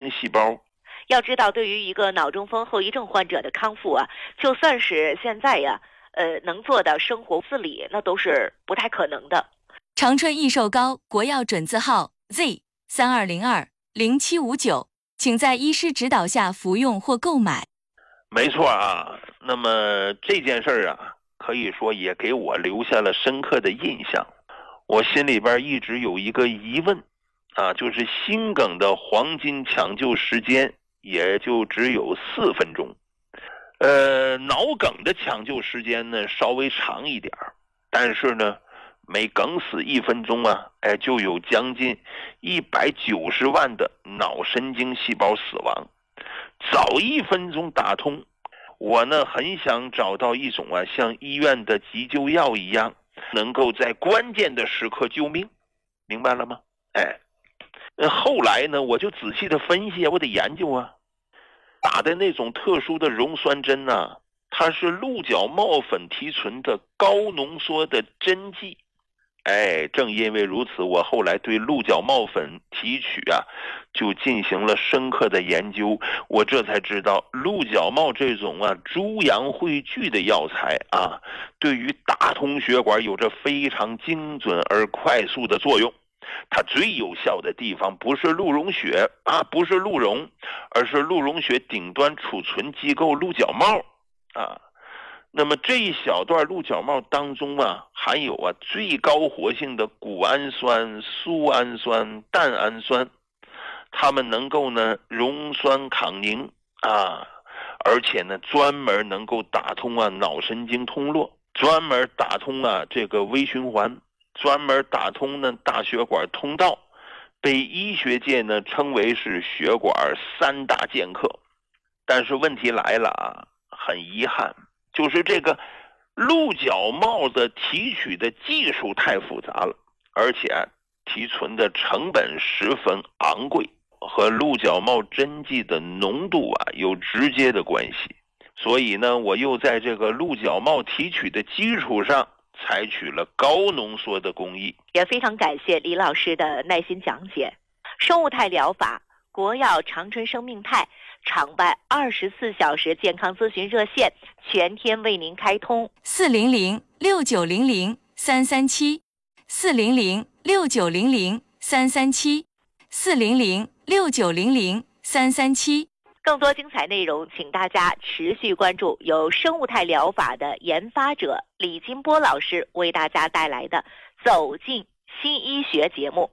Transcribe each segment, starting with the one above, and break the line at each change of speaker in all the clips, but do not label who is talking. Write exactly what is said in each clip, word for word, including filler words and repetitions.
细胞。
要知道，对于一个脑中风后遗症患者的康复啊，就算是现在呀，呃，能做到生活自理，那都是不太可能的。
长春益寿膏国药准字号 Z 三二零二零七五九，请在医师指导下服用或购买。
没错啊，那么这件事儿啊，可以说也给我留下了深刻的印象。我心里边一直有一个疑问啊，就是心梗的黄金抢救时间也就只有四分钟，呃，脑梗的抢救时间呢稍微长一点，但是呢，每梗死一分钟啊，哎，就有将近一百九十万的脑神经细胞死亡。早一分钟打通，我呢很想找到一种啊，像医院的急救药一样，能够在关键的时刻救命，明白了吗？哎，后来呢，我就仔细的分析，我得研究啊，打的那种特殊的溶栓针呢、啊，它是鹿角帽粉提纯的高浓缩的针剂。哎，正因为如此，我后来对鹿角帽粉提取啊，就进行了深刻的研究。我这才知道，鹿角帽这种啊猪羊汇聚的药材啊，对于打通血管有着非常精准而快速的作用。它最有效的地方不是鹿茸血啊，不是鹿茸，而是鹿茸血顶端储存机构鹿角帽啊。那么这一小段鹿角帽当中啊，含有啊最高活性的谷氨酸、苏氨酸、蛋氨酸，它们能够呢溶栓抗凝啊，而且呢专门能够打通啊脑神经通络，专门打通啊这个微循环，专门打通呢大血管通道，被医学界呢称为是血管三大剑客。但是问题来了啊，很遗憾，就是这个鹿角帽的提取的技术太复杂了，而且、啊、提纯的成本十分昂贵，和鹿角帽针剂的浓度啊有直接的关系。所以呢，我又在这个鹿角帽提取的基础上采取了高浓缩的工艺。
也非常感谢李老师的耐心讲解。生物态疗法国药长春生命态常办二十四小时健康咨询热线，全天为您开通
四零零六九零零三三七四零零六九零零三三七四零零六九零零三三七。
更多精彩内容，请大家持续关注由生物态疗法的研发者李金波老师为大家带来的《走进新医学》节目。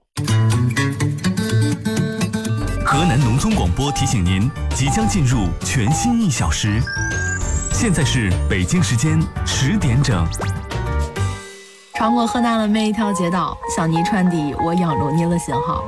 河南农村广播提醒您，即将进入全新一小时。现在是北京时间十点整。
穿过河南的每一条街道，向你传递我仰着你的信号。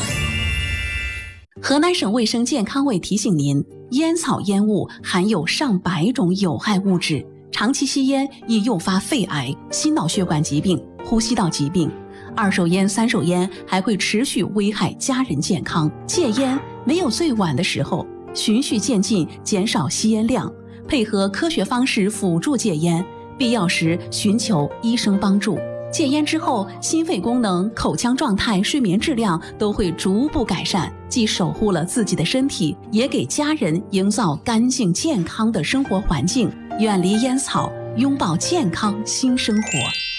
河南省卫生健康委提醒您，烟草烟雾含有上百种有害物质，长期吸烟易诱发肺癌、心脑血管疾病、呼吸道疾病。二手烟、三手烟还会持续危害家人健康。戒烟没有最晚的时候，循序渐进，减少吸烟量，配合科学方式辅助戒烟，必要时寻求医生帮助。戒烟之后，心肺功能、口腔状态、睡眠质量都会逐步改善，既守护了自己的身体，也给家人营造干净健康的生活环境。远离烟草，拥抱健康新生活。